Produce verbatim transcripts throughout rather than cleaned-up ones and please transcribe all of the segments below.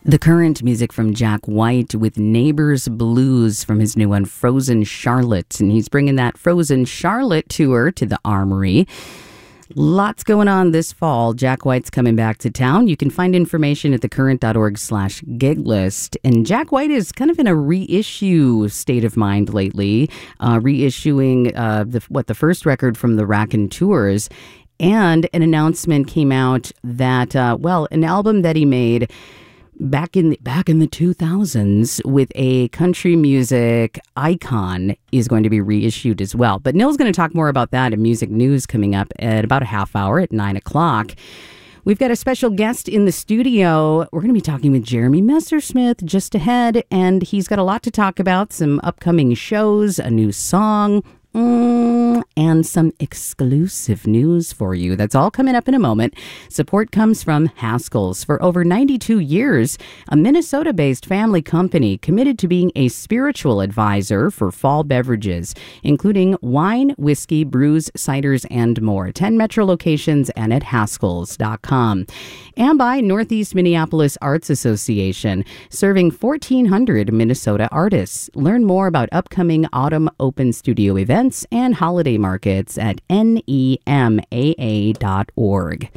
The Current, music from Jack White with Neighbors Blues from his new one, Frozen Charlotte. And he's bringing that Frozen Charlotte tour to the Armory. Lots going on this fall. Jack White's coming back to town. You can find information at thecurrent.org slash gig list. And Jack White is kind of in a reissue state of mind lately, uh, reissuing uh, the, what the first record from the Raconteurs. And an announcement came out that, uh, well, an album that he made back in the, back in the two thousands with a country music icon is going to be reissued as well. But Neil's going to talk more about that in Music News coming up at about a half hour at nine o'clock. We've got a special guest in the studio. We're going to be talking with Jeremy Messersmith just ahead, and he's got a lot to talk about, some upcoming shows, a new song, Mm, and some exclusive news for you. That's all coming up in a moment. Support comes from Haskell's. For over ninety-two years, a Minnesota-based family company committed to being a spiritual advisor for fall beverages, including wine, whiskey, brews, ciders, and more. ten Metro locations and at Haskells dot com. And by Northeast Minneapolis Arts Association, serving fourteen hundred Minnesota artists. Learn more about upcoming autumn open studio events and holiday markets at N E M A A dot org.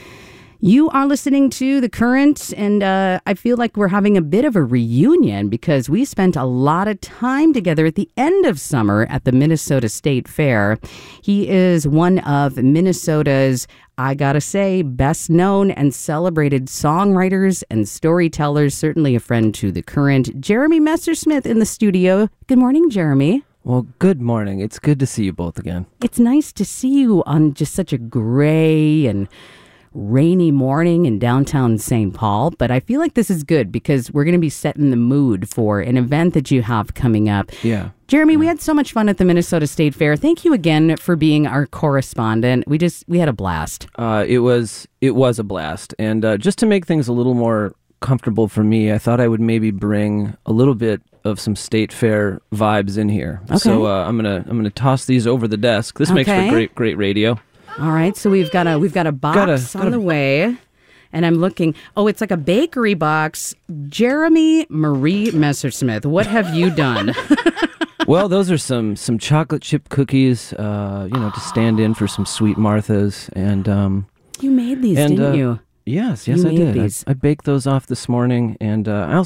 You are listening to The Current, and uh, I feel like we're having a bit of a reunion because we spent a lot of time together at the end of summer at the Minnesota State Fair. He is one of Minnesota's, I gotta say, best known and celebrated songwriters and storytellers, certainly a friend to The Current. Jeremy Messersmith in the studio. Good morning, Jeremy. Well, good morning. It's good to see you both again. It's nice to see you on just such a gray and rainy morning in downtown Saint Paul, but I feel like this is good because we're going to be setting the mood for an event that you have coming up. Yeah. Jeremy, yeah. we had so much fun at the Minnesota State Fair. Thank you again for being our correspondent. We just, we had a blast. Uh, it was, it was a blast. And uh, just to make things a little more comfortable for me, I thought I would maybe bring a little bit of some State Fair vibes in here. Okay. So uh, I'm gonna I'm gonna toss these over the desk. This okay. makes for great great radio. All right, so we've got a we've got a box got a, on got the a, way, and I'm looking. Oh, it's like a bakery box. Jeremy Marie Messersmith, what have you done? Well, those are some some chocolate chip cookies. Uh, you know, to stand in for some sweet Marthas, and um, you made these, and, didn't uh, you? Yes, yes, you I did. These. I, I baked those off this morning, and uh, I also